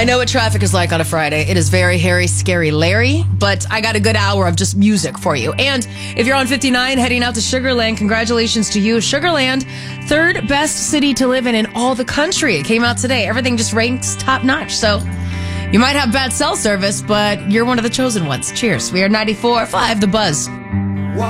I know what traffic is like on a Friday. It is very hairy, scary, Larry, but I got a good hour of just music for you. And if you're on 59 heading out to Sugar Land, congratulations to you. Sugar Land, third best city to live in all the country. It came out today. Everything just ranks top notch. So you might have bad cell service, but you're one of the chosen ones. Cheers. We are 94.5 The Buzz.